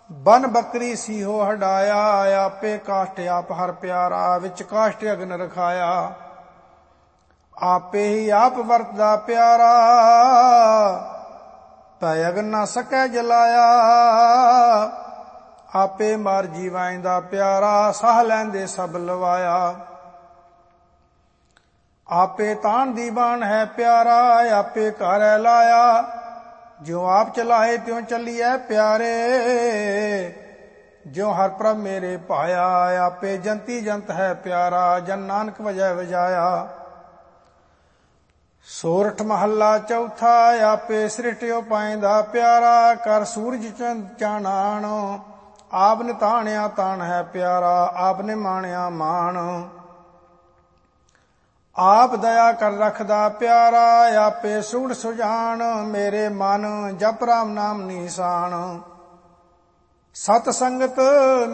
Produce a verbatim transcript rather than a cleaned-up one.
बन बकरी सीहो हडाया, आपे काष्ट आप हर प्यारा, विच काष्ट अग्न रखाया। आपे ही आप वरतदा प्यारा, पै अग्न ना सकै जलाया। आपे मार जीवाइंदा प्यारा, साह लैंदे सब लवाया। आपे तान दी बाण है प्यारा, आपे घरै लाया। ज्यों आप चलाए त्यों चलिए प्यारे, ज्यों हर प्रभ मेरे पाया। आपे जंती जंत है प्यारा, जन नानक वजह वजाया। सोरठ महला चौथा, आपे सृष्टियो पाइंदा प्यारा। कर सूरज चंद चानण, आपने ताणिया ताण है प्यारा, आपने माणिया मान। आप दया कर रखदा प्यारा, आपे सूढ़ सुजान। मेरे मन जप राम नाम निशान। सत संगत